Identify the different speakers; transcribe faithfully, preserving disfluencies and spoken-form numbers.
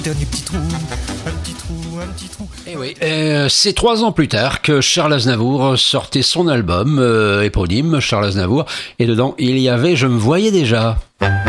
Speaker 1: Dernier petit trou, un petit trou, un petit trou.
Speaker 2: Et oui, euh, c'est trois ans plus tard que Charles Aznavour sortait son album euh, éponyme, Charles Aznavour, et dedans il y avait Je me voyais déjà.